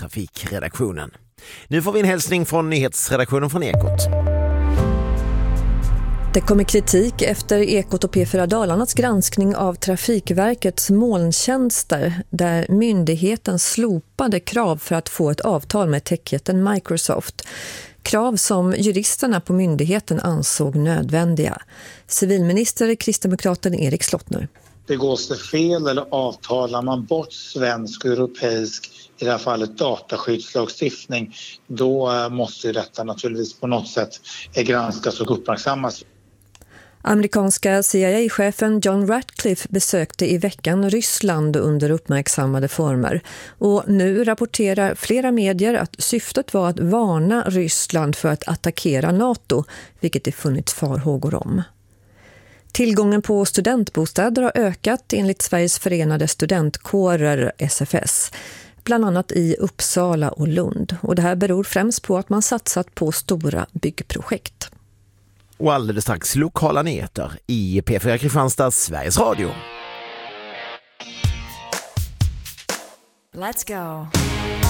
trafikredaktionen. Nu får vi en hälsning från nyhetsredaktionen från Ekot. Det kommer kritik efter Ekot och P4 Dalarnas granskning av Trafikverkets molntjänster där myndigheten slopade krav för att få ett avtal med techjätten Microsoft. Krav som juristerna på myndigheten ansåg nödvändiga. Civilminister kristdemokraten Erik Slottner. Begås det fel eller avtalar man bort svensk och europeisk, i det här fallet dataskyddslagstiftning, då måste detta naturligtvis på något sätt granskas och uppmärksammas. Amerikanska CIA-chefen John Ratcliffe besökte i veckan Ryssland under uppmärksammade former. Och nu rapporterar flera medier att syftet var att varna Ryssland för att attackera NATO, vilket det funnits farhågor om. Tillgången på studentbostäder har ökat enligt Sveriges förenade studentkårer SFS, bland annat i Uppsala och Lund. Och det här beror främst på att man satsat på stora byggprojekt. Och alldeles strax lokala nyheter i P4 Kristianstad, Sveriges Radio. Let's go.